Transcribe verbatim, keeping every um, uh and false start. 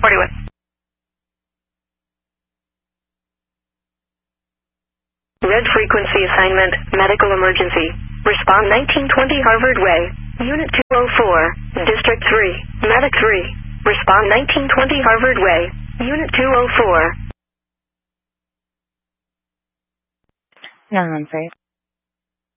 forty-one. Red frequency assignment, medical emergency. Respond nineteen twenty Harvard Way, Unit two oh four, District three, Medic three. Respond nineteen twenty Harvard Way, Unit two oh four. nine one five.